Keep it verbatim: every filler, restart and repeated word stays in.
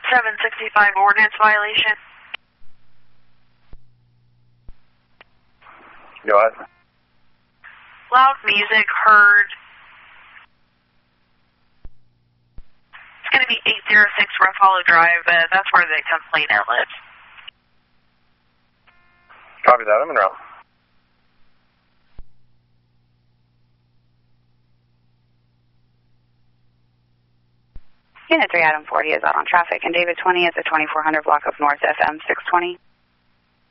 seven sixty-five ordinance violation. Go ahead. Loud music heard. It's going to be eight oh six Rough Hollow Drive. Uh, that's where the complainant lives. Copy that. I'm in route. Unit three, Adam forty is out on traffic, and David twenty is a twenty-four hundred block of North F M six twenty.